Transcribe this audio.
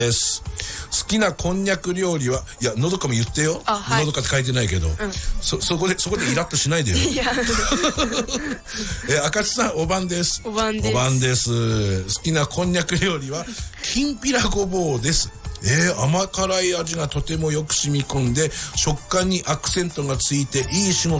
です。好きなこんにゃく料理は、いや、のどかも言ってよ。 はい、 のどかって書いてないけど、そこでイラッとしないでよ。いや赤津さん、おばんです。 おばんです。 おばんです。好きなこんにゃく料理は、きんぴらごぼうです。甘辛い味がとてもよく染み込んで、食感にアクセントがついていい仕事